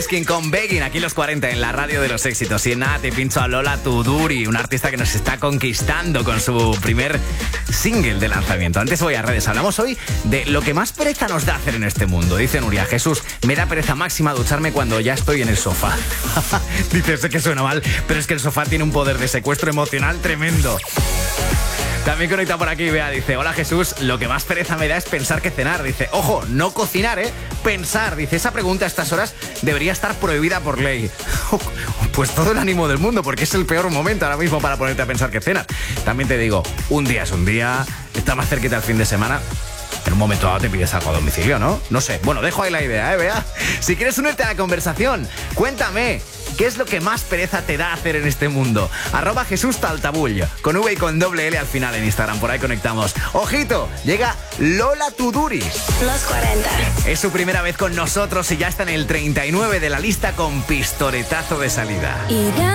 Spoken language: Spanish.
Skin con Begging, aquí los 40 en la radio de los éxitos. Y nada, te pincho a Lola Tuduri, una artista que nos está conquistando con su primer single de lanzamiento. Antes voy a redes. Hablamos hoy de lo que más pereza nos da hacer en este mundo. Dice Nuria: Jesús, me da pereza máxima ducharme cuando ya estoy en el sofá. Dice, sé que suena mal, pero es que el sofá tiene un poder de secuestro emocional tremendo. También conecta por aquí, Bea, dice: hola Jesús, lo que más pereza me da es pensar qué cenar. Dice, ojo, no cocinar, pensar. Dice, esa pregunta a estas horas debería estar prohibida por ley. Pues todo el ánimo del mundo, porque es el peor momento ahora mismo para ponerte a pensar qué cenar. También te digo, un día es un día, está más cerquita el fin de semana. En un momento dado te pides algo a domicilio, ¿no? No sé, bueno, dejo ahí la idea, Bea. Si quieres unirte a la conversación, cuéntame, ¿qué es lo que más pereza te da hacer en este mundo? @JesúsTaltabull, con V y con doble L al final en Instagram, por ahí conectamos. ¡Ojito! Llega Lola Tuduri. Los 40. Es su primera vez con nosotros y ya está en el 39 de la lista con pistoletazo de salida.